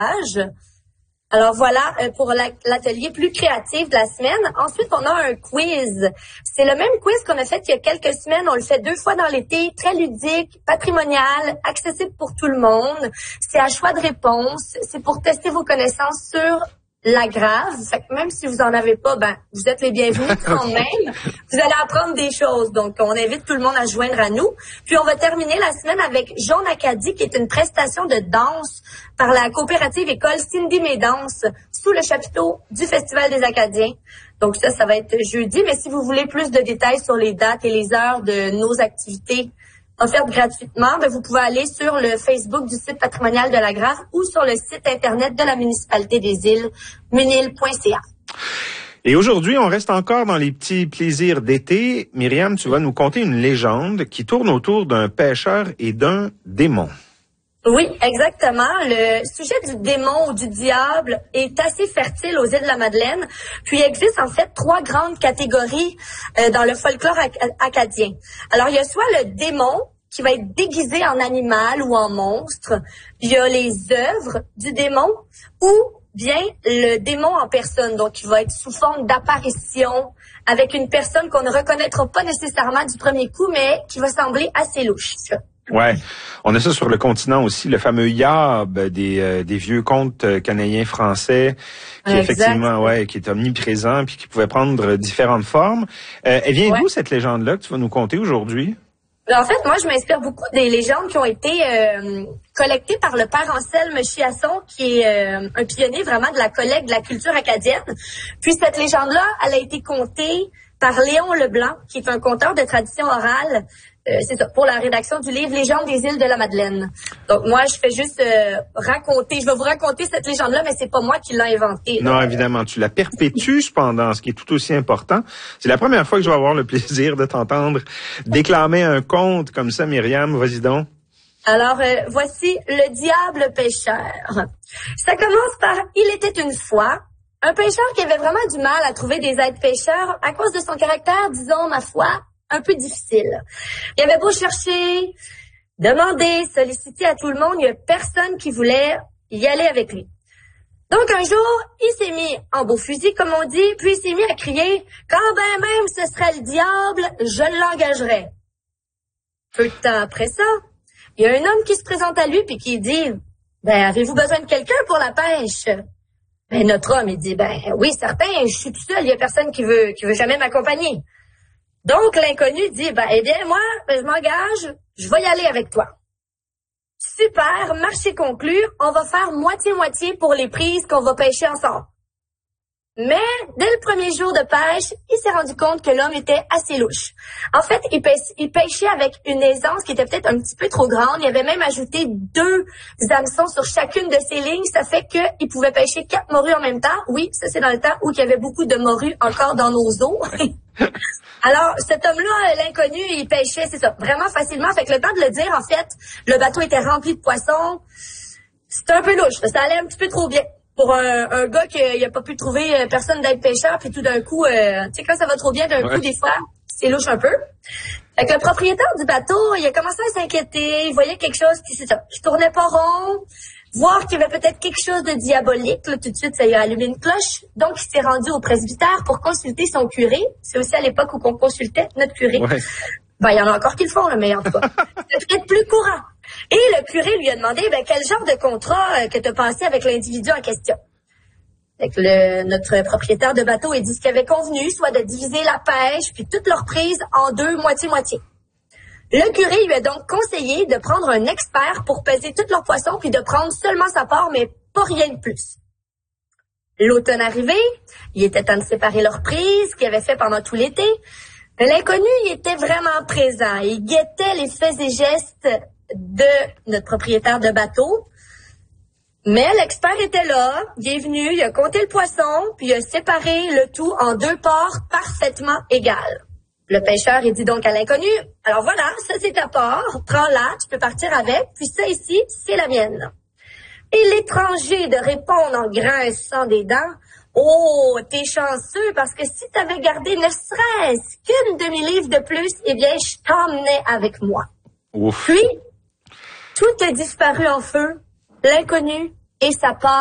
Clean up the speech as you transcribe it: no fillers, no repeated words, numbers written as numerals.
Alors voilà pour l'atelier plus créatif de la semaine. Ensuite, on a un quiz. C'est le même quiz qu'on a fait il y a quelques semaines. On le fait 2 fois dans l'été, très ludique, patrimonial, accessible pour tout le monde. C'est à choix de réponse. C'est pour tester vos connaissances sur l'agrave. Fait que même si vous en avez pas, vous êtes les bienvenus quand même. Vous allez apprendre des choses. Donc, on invite tout le monde à se joindre à nous. Puis, on va terminer la semaine avec Jaune Acadie, qui est une prestation de danse par la coopérative école Cindy Médanse, sous le chapiteau du Festival des Acadiens. Donc, ça va être jeudi. Mais si vous voulez plus de détails sur les dates et les heures de nos activités offertes gratuitement, vous pouvez aller sur le Facebook du site patrimonial de l'Agrave ou sur le site Internet de la municipalité des Îles, munil.ca. Et aujourd'hui, on reste encore dans les petits plaisirs d'été. Myriam, tu vas nous conter une légende qui tourne autour d'un pêcheur et d'un démon. Oui, exactement. Le sujet du démon ou du diable est assez fertile aux îles de la Madeleine. Puis il existe en fait 3 grandes catégories dans le folklore acadien. Alors il y a soit le démon qui va être déguisé en animal ou en monstre. Il y a les œuvres du démon ou bien le démon en personne, donc il va être sous forme d'apparition avec une personne qu'on ne reconnaîtra pas nécessairement du premier coup, mais qui va sembler assez louche. Ouais, on a ça sur le continent aussi, le fameux Yab des vieux contes canadiens français, qui effectivement, qui est omniprésent puis qui pouvait prendre différentes formes. Elle vient d'où cette légende-là que tu vas nous conter aujourd'hui? En fait, moi, je m'inspire beaucoup des légendes qui ont été collectées par le père Anselme Chiasson, qui est un pionnier vraiment de la collecte de la culture acadienne. Puis cette légende-là, elle a été contée par Léon Leblanc, qui est un conteur de tradition orale. C'est ça, pour la rédaction du livre Légendes des îles de la Madeleine. Donc moi, je fais juste je vais vous raconter cette légende-là, mais c'est pas moi qui l'ai inventée. Non, évidemment, tu la perpétues cependant, ce qui est tout aussi important. C'est la première fois que je vais avoir le plaisir de t'entendre déclamer un conte comme ça, Myriam. Vas-y donc. Alors, voici le diable pêcheur. Ça commence par « Il était une fois ». Un pêcheur qui avait vraiment du mal à trouver des aides pêcheurs à cause de son caractère, disons, ma foi, un peu difficile. Il avait beau chercher, demander, solliciter à tout le monde, il n'y a personne qui voulait y aller avec lui. Donc un jour, il s'est mis en beau fusil, comme on dit, puis il s'est mis à crier « Quand ben même ce serait le diable, je l'engagerais ». Peu de temps après ça, il y a un homme qui se présente à lui puis qui dit « avez-vous besoin de quelqu'un pour la pêche ?» Notre homme, il dit « Oui, certain, je suis tout seul, il n'y a personne qui veut jamais m'accompagner. » Donc, l'inconnu dit, moi, je m'engage, je vais y aller avec toi. Super, marché conclu, on va faire moitié-moitié pour les prises qu'on va pêcher ensemble. Mais, dès le premier jour de pêche, il s'est rendu compte que l'homme était assez louche. En fait, il pêchait avec une aisance qui était peut-être un petit peu trop grande. Il avait même ajouté 2 hameçons sur chacune de ses lignes. Ça fait qu'il pouvait pêcher 4 morues en même temps. Oui, ça c'est dans le temps où il y avait beaucoup de morues encore dans nos eaux. Alors, cet homme-là, l'inconnu, il pêchait, c'est ça, vraiment facilement. Fait que le temps de le dire, en fait, le bateau était rempli de poissons. C'était un peu louche. Ça allait un petit peu trop bien. Pour un gars qui a pas pu trouver personne d'aide pêcheur, puis tout d'un coup, tu sais, quand ça va trop bien d'un coup, des fois, c'est louche un peu. Fait que le propriétaire du bateau, il a commencé à s'inquiéter. Il voyait quelque chose qui tournait pas rond. Voir qu'il y avait peut-être quelque chose de diabolique, là, tout de suite, ça lui a allumé une cloche. Donc, il s'est rendu au presbytère pour consulter son curé. C'est aussi à l'époque où on consultait notre curé. Ouais. Il y en a encore qui le font, là, mais en tout cas, c'est peut-être plus courant. Et le curé lui a demandé, quel genre de contrat que tu as passé avec l'individu en question. Fait que notre propriétaire de bateau a dit ce qu'il avait convenu, soit de diviser la pêche, puis toute leur prise en 2 moitié-moitié. Le curé lui a donc conseillé de prendre un expert pour peser tous leurs poissons puis de prendre seulement sa part, mais pas rien de plus. L'automne arrivé, il était temps de séparer leurs prises qu'ils avaient fait pendant tout l'été. L'inconnu, il était vraiment présent. Il guettait les faits et gestes de notre propriétaire de bateau. Mais l'expert était là, il est venu, il a compté le poisson, puis il a séparé le tout en 2 parts parfaitement égales. Le pêcheur, il dit donc à l'inconnu, alors voilà, ça c'est ta part, prends-la, tu peux partir avec, puis ça ici, c'est la mienne. Et l'étranger de répondre en grinçant des dents, oh, t'es chanceux, parce que si t'avais gardé ne serait-ce qu'une demi-livre de plus, eh bien, je t'emmenais avec moi. Ouf. Puis, tout a disparu en feu. L'inconnu, et ça part